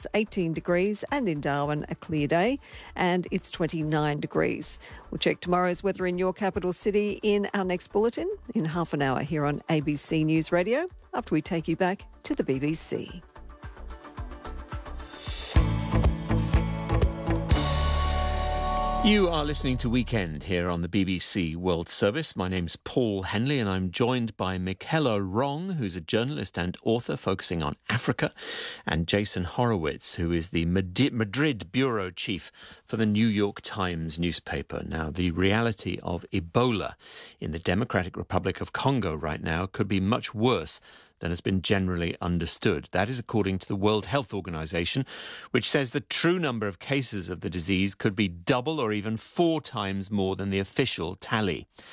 it's 18 degrees, and in Darwin a clear day, and it's 29 degrees. We'll check tomorrow's weather in your capital city in our next bulletin in half an hour here on ABC News Radio, after we take you back to the BBC. You are listening to Weekend here on the BBC World Service. My name's Paul Henley and I'm joined by Michaela Wrong, who's a journalist and author focusing on Africa, and Jason Horowitz, who is the Madrid bureau chief for the New York Times newspaper. Now, the reality of Ebola in the Democratic Republic of Congo right now could be much worse than has been generally understood. That is according to the World Health Organization, which says the true number of cases of the disease could be double or even 4 times more than the official tally.